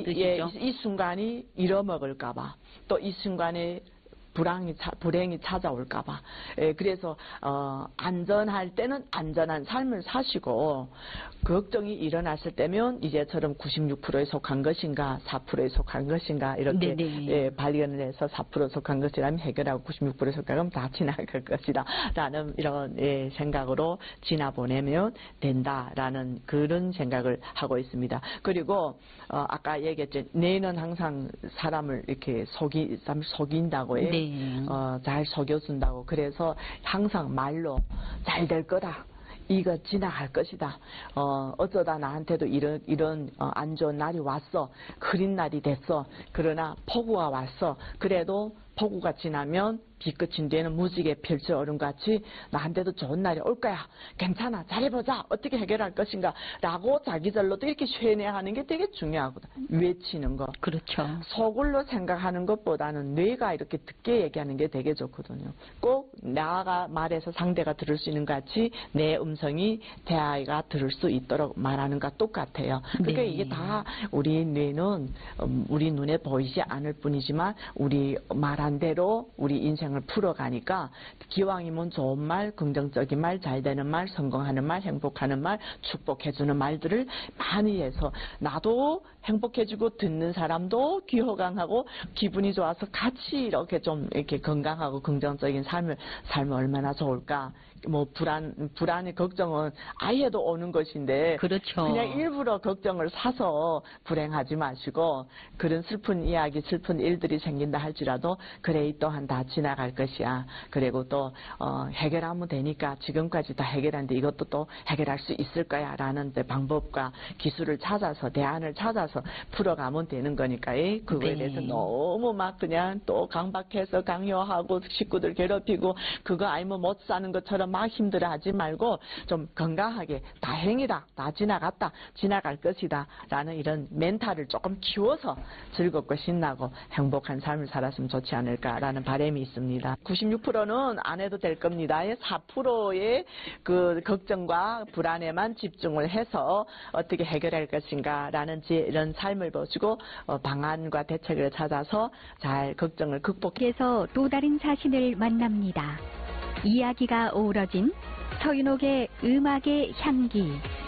뜻이죠. 이 순간이 잃어먹을까봐, 또 이 순간에 불행이 찾아올까봐. 그래서 안전할 때는 안전한 삶을 사시고, 걱정이 일어났을 때면 이제처럼 96%에 속한 것인가 4%에 속한 것인가 이렇게 발견을 해서 4% 속한 것이라면 해결하고 96%에 속한 건 다 지나갈 것이다 라는 이런 생각으로 지나보내면 된다라는 그런 생각을 하고 있습니다. 그리고 아까 얘기했죠. 뇌는 항상 사람을 이렇게 속인다고 해요. 잘 속여준다고. 그래서 항상 말로 잘 될 거다. 이거 지나갈 것이다. 어쩌다 나한테도 이런 안 좋은 날이 왔어. 흐린 날이 됐어. 그러나 폭우가 왔어. 그래도 폭우가 지나면 비끝인 뒤에는 무지개 펼쳐 얼음같이 나한테도 좋은 날이 올 거야. 괜찮아. 잘해보자. 어떻게 해결할 것인가. 라고 자기절로도 이렇게 쇠뇌하는 게 되게 중요하거든. 외치는 거. 그렇죠. 속으로 생각하는 것보다는 뇌가 이렇게 듣게 얘기하는 게 되게 좋거든요. 꼭 나가 말해서 상대가 들을 수 있는 것 같이 내 음성이 대아이가 들을 수 있도록 말하는 것과 똑같아요. 그러니까 이게 다 우리 뇌는 우리 눈에 보이지 않을 뿐이지만 우리 말한 대로 우리 인생을 풀어가니까 기왕이면 좋은 말, 긍정적인 말, 잘 되는 말, 성공하는 말, 행복하는 말, 축복해주는 말들을 많이 해서 나도 행복해지고 듣는 사람도 귀호강하고 기분이 좋아서 같이 이렇게 좀 이렇게 건강하고 긍정적인 삶을 살면 얼마나 좋을까. 뭐 불안의 걱정은 아예도 오는 것인데 그렇죠. 그냥 일부러 걱정을 사서 불행하지 마시고 그런 슬픈 이야기, 슬픈 일들이 생긴다 할지라도 그래 이 또한 다 지나갈 것이야. 그리고 또 해결하면 되니까 지금까지 다 해결했는데 이것도 또 해결할 수 있을 거야 라는 방법과 기술을 찾아서 대안을 찾아서 풀어가면 되는 거니까 그거에 대해서 너무 막 그냥 또 강박해서 강요하고 식구들 괴롭히고 그거 아니면 못 사는 것처럼 막 힘들어하지 말고 좀 건강하게 다행이다, 다 지나갔다, 지나갈 것이다 라는 이런 멘탈을 조금 키워서 즐겁고 신나고 행복한 삶을 살았으면 좋지 않을까라는 바람이 있습니다. 96%는 안 해도 될 겁니다. 4%의 그 걱정과 불안에만 집중을 해서 어떻게 해결할 것인가 라는 이런 삶을 보시고 방안과 대책을 찾아서 잘 걱정을 극복해서 또 다른 자신을 만납니다. 이야기가 어우러진 서윤옥의 음악의 향기.